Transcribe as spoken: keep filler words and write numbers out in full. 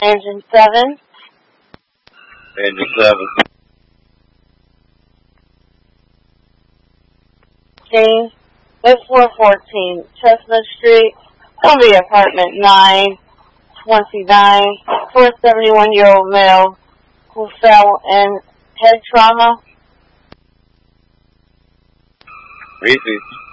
Engine seven. Engine seven. James, it's four fourteen Chestnut Street, Columbia Apartment nine twenty-nine, for a seventy-one-year-old male who fell in head trauma. Repeat.